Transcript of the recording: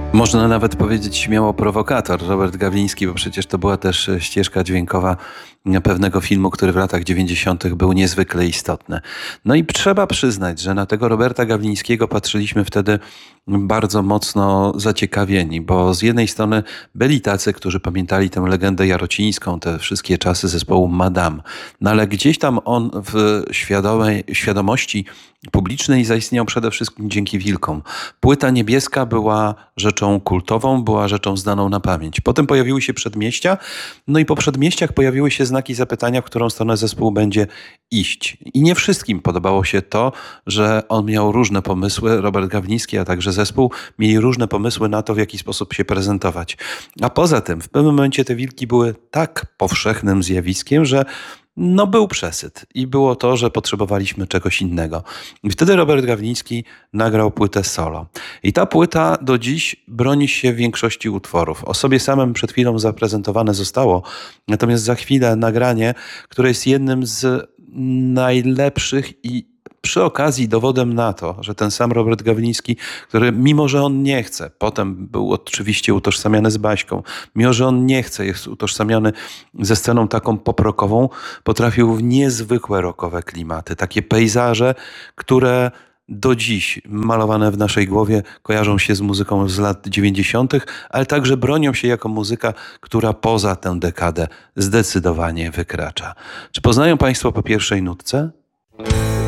Można nawet powiedzieć śmiało prowokator Robert Gawliński, bo przecież to była też ścieżka dźwiękowa pewnego filmu, który w latach 90. był niezwykle istotny. No i trzeba przyznać, że na tego Roberta Gawlińskiego patrzyliśmy wtedy bardzo mocno zaciekawieni, bo z jednej strony byli tacy, którzy pamiętali tę legendę jarocińską, te wszystkie czasy zespołu Madame, no ale gdzieś tam on w świadomości publicznej zaistniał przede wszystkim dzięki Wilkom. Płyta niebieska była rzeczą kultową, była rzeczą znaną na pamięć. Potem pojawiły się przedmieścia, no i po przedmieściach pojawiły się znaki zapytania, w którą stronę zespół będzie iść. I nie wszystkim podobało się to, że on miał różne pomysły, Robert Gawliński, a także zespół mieli różne pomysły na to, w jaki sposób się prezentować. A poza tym w pewnym momencie te wilki były tak powszechnym zjawiskiem, że no był przesyt i było to, że potrzebowaliśmy czegoś innego. I wtedy Robert Gawliński nagrał płytę solo. I ta płyta do dziś broni się w większości utworów. O sobie samym przed chwilą zaprezentowane zostało, natomiast za chwilę nagranie, które jest jednym z najlepszych i przy okazji dowodem na to, że ten sam Robert Gawliński, który mimo, że on nie chce, potem był oczywiście utożsamiany z Baśką, mimo, że on nie chce, jest utożsamiany ze sceną taką poprokową, potrafił w niezwykłe rockowe klimaty, takie pejzaże, które do dziś malowane w naszej głowie kojarzą się z muzyką z lat 90., ale także bronią się jako muzyka, która poza tę dekadę zdecydowanie wykracza. Czy poznają Państwo po pierwszej nutce?